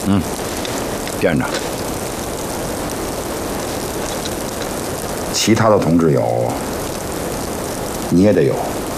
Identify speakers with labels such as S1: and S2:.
S1: 垫着。其他的同志有，你也得有。